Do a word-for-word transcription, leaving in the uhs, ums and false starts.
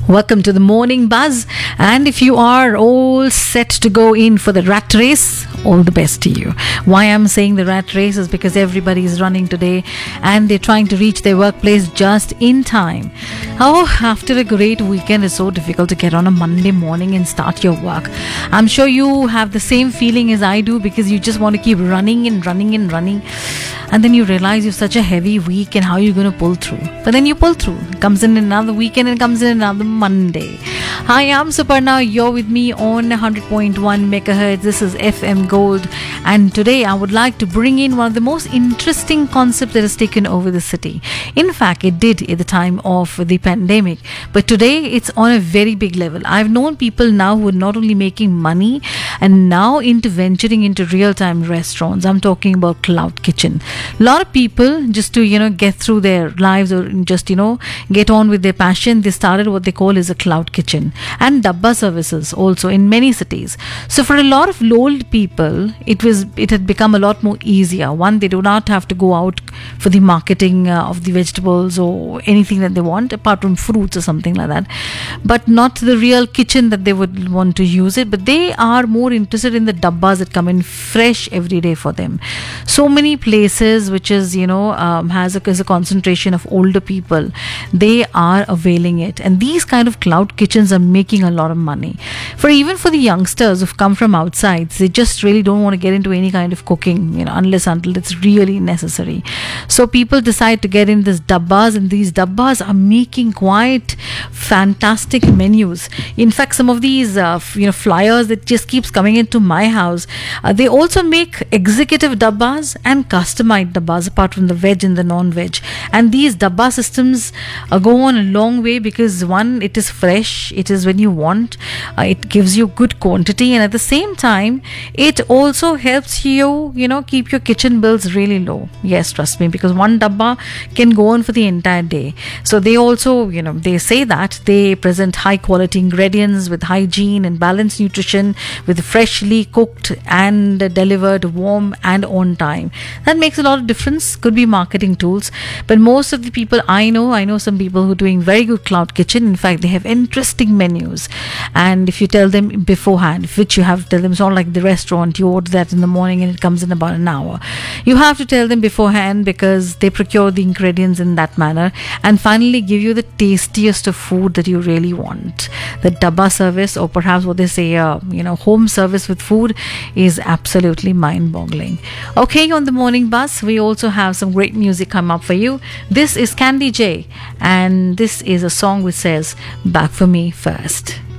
Welcome to the Morning Buzz. And if you are all set to go in for the rat race, all the best to you. Why I'm saying the rat race is because everybody is running today and they're trying to reach their workplace just in time. Oh, after a great weekend, it's so difficult to get on a Monday morning and start your work. I'm sure you have the same feeling as I do because you just want to keep running and running and running. And then you realize you've such a heavy week and how you're going to pull through. But then you pull through. It comes in another weekend and comes in another Monday. Hi, I'm Suparna. You're with me on one hundred point one megahertz. This is F M Gold. And today I would like to bring in one of the most interesting concepts that has taken over the city. In fact, it did at the time of the pandemic. But today it's on a very big level. I've known people now who are not only making money and now into venturing into real-time restaurants. I'm talking about cloud kitchen. A lot of people, just to, you know, get through their lives or just, you know, get on with their passion, they started what they call is a cloud kitchen and dabba services also in many cities. So for a lot of old people, it was it had become a lot more easier. One, they do not have to go out for the marketing uh, of the vegetables or anything that they want, apart from fruits or something like that. But not the real kitchen that they would want to use it. But they are more interested in the dabbas that come in fresh every day for them. So many places which is, you know, um, has a, is a concentration of older people, they are availing it. And these kind of cloud kitchens are making a lot of money. For even for the youngsters who've come from outside, they just really don't want to get into any kind of cooking, you know, unless until it's really necessary. So people decide to get in these dabbas, and these dabbas are making quite fantastic menus. In fact, some of these, uh, f- you know, flyers that just keeps coming into my house, uh, they also make executive dabbas and customized dabbas, apart from the veg and the non-veg. And these dabba systems uh, go on a long way because one, it is fresh, it is when you want, uh, it gives you good quantity, and at the same time, it also helps you, you know, keep your kitchen bills really low. Yes, trust me, because one dabba can go on for the entire day. So they also, you know, they say that they present high quality ingredients with hygiene and balanced nutrition, with freshly cooked and delivered warm and on time. That makes a lot of difference. Could be marketing tools, but most of the people I know, I know some people who are doing very good cloud kitchen. In fact, they have interesting menus, and if you tell them beforehand, which you have to tell them, it's not like the restaurant, you order that in the morning and it comes in about an hour. You have to tell them beforehand because they procure the ingredients in that manner and finally give you the tastiest of food that you really want. The dabba service, or perhaps what they say, uh, you know, home service with food, is absolutely mind-boggling. Okay, on the Morning Bus, we also have some great music come up for you. This is Candy J, and this is a song which says, "Back for Me First."